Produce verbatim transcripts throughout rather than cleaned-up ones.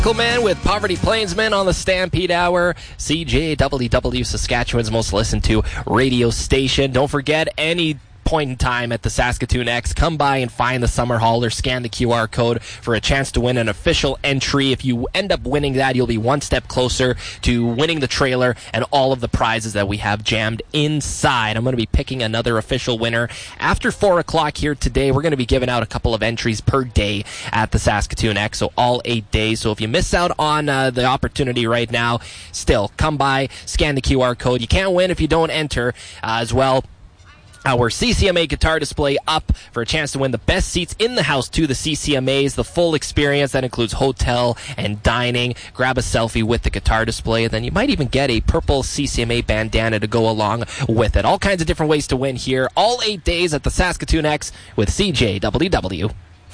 Man with Poverty Plainsman on the Stampede Hour, C J W W, Saskatchewan's most listened to radio station. Don't forget, any point in time at the Saskatoon X, come by and find the Summer Hauler, scan the Q R code for a chance to win an official entry. If you end up winning that, you'll be one step closer to winning the trailer and all of the prizes that we have jammed inside. I'm going to be picking another official winner after four o'clock here today. We're going to be giving out a couple of entries per day at the Saskatoon X, so all eight days. So if you miss out on uh, the opportunity right now, still come by, scan the Q R code. You can't win if you don't enter uh, as well. Our C C M A guitar display up for a chance to win the best seats in the house to the C C M As, the full experience. That includes hotel and dining. Grab a selfie with the guitar display, and then you might even get a purple C C M A bandana to go along with it. All kinds of different ways to win here. All eight days at the Saskatoon X with C J W W.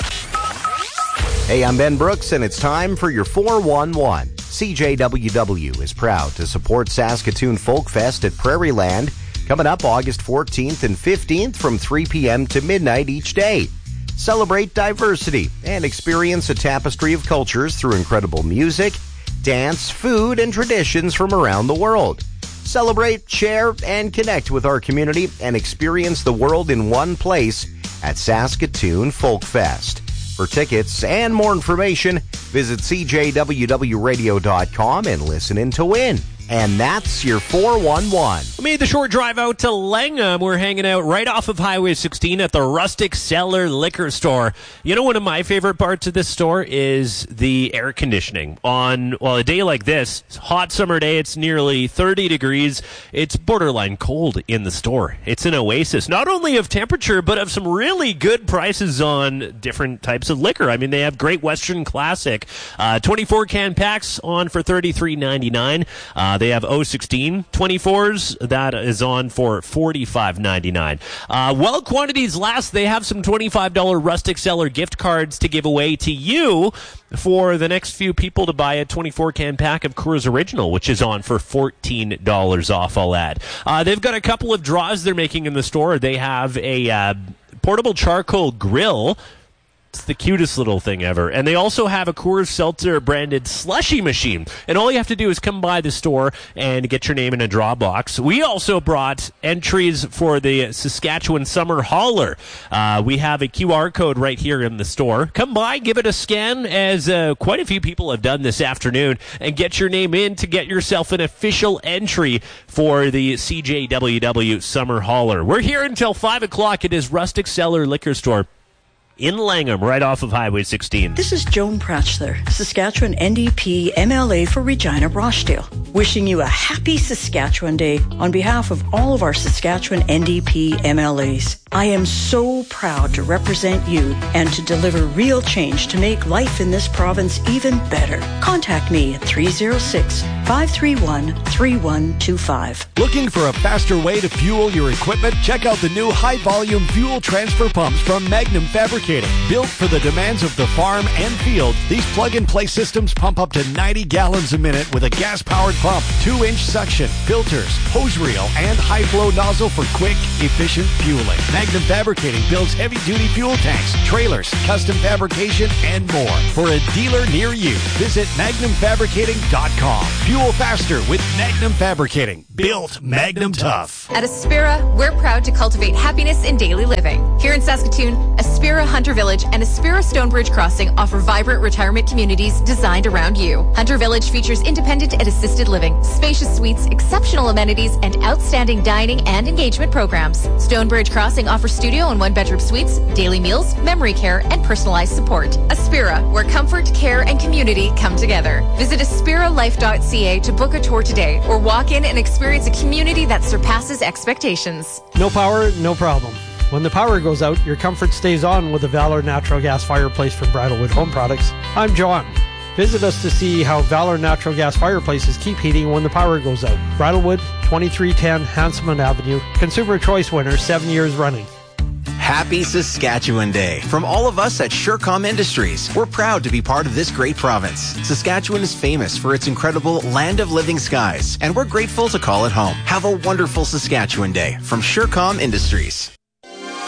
Hey, I'm Ben Brooks, and it's time for your four one one. C J W W is proud to support Saskatoon Folk Fest at Prairie Land, coming up August fourteenth and fifteenth from three p.m. to midnight each day. Celebrate diversity and experience a tapestry of cultures through incredible music, dance, food, and traditions from around the world. Celebrate, share, and connect with our community and experience the world in one place at Saskatoon Folk Fest. For tickets and more information, visit c j w w radio dot com and listen in to win. And that's your four one one. We made the short drive out to Langham. We're hanging out right off of Highway sixteen at the Rustic Cellar Liquor Store. You know, one of my favorite parts of this store is the air conditioning. On, well, a day like this, hot summer day, it's nearly thirty degrees. It's borderline cold in the store. It's an oasis, not only of temperature, but of some really good prices on different types of liquor. I mean, they have Great Western Classic, uh, twenty-four can packs on for thirty-three ninety-nine. Uh, They have oh sixteen twenty-fours. That is on for forty-five ninety-nine. Uh, while quantities last, they have some twenty-five dollars Rustic Cellar gift cards to give away to you for the next few people to buy a twenty-four can pack of Coors Original, which is on for fourteen dollars off, I'll add. Uh, they've got a couple of draws they're making in the store. They have a uh, portable charcoal grill. It's the cutest little thing ever. And they also have a Coors Seltzer branded slushy machine. And all you have to do is come by the store and get your name in a draw box. We also brought entries for the Saskatchewan Summer Hauler. Uh, we have a Q R code right here in the store. Come by, give it a scan, as uh, quite a few people have done this afternoon, and get your name in to get yourself an official entry for the C J W W Summer Hauler. We're here until five o'clock. It is Rustic Cellar Liquor Store in Langham, right off of Highway sixteen. This is Joan Pratchler, Saskatchewan N D P M L A for Regina Rochdale, wishing you a happy Saskatchewan Day on behalf of all of our Saskatchewan N D P M L As. I am so proud to represent you and to deliver real change to make life in this province even better. Contact me at three oh six, five three one, three one two five. Looking for a faster way to fuel your equipment? Check out the new high-volume fuel transfer pumps from Magnum Fabricating. Built for the demands of the farm and field, these plug-and-play systems pump up to ninety gallons a minute with a gas-powered pump, two-inch suction, filters, hose reel, and high-flow nozzle for quick, efficient fueling. Magnum Fabricating builds heavy-duty fuel tanks, trailers, custom fabrication, and more. For a dealer near you, visit magnum fabricating dot com. Fuel faster with Magnum Fabricating. Built Magnum Tough. At Aspira, we're proud to cultivate happiness in daily living. Here in Saskatoon, Aspira Hunter Village and Aspira Stonebridge Crossing offer vibrant retirement communities designed around you. Hunter Village features independent and assisted living, spacious suites, exceptional amenities, and outstanding dining and engagement programs. Stonebridge Crossing offers studio and one-bedroom suites, daily meals, memory care, and personalized support. Aspira, where comfort, care, and community come together. Visit aspira life dot c a to book a tour today or walk in and experience a community that surpasses expectations. No power, no problem. When the power goes out, your comfort stays on with the Valor Natural Gas Fireplace from Bridalwood Home Products. I'm John. Visit us to see how Valor Natural Gas Fireplaces keep heating when the power goes out. Bridalwood, twenty-three ten Hanselman Avenue. Consumer Choice winner, seven years running. Happy Saskatchewan Day from all of us at Surecom Industries. We're proud to be part of this great province. Saskatchewan is famous for its incredible land of living skies, and we're grateful to call it home. Have a wonderful Saskatchewan Day from Surecom Industries.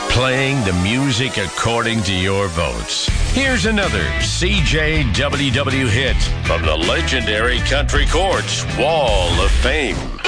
playing the music according to your votes. Here's another C J W W hit from the legendary Country Courts Wall of Fame.